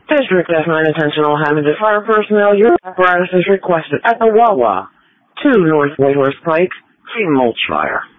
District F9 attention all Hamilton Fire personnel. Your apparatus is requested at the Wawa. 2 North Whitehorse Pike. Team Mulchfire.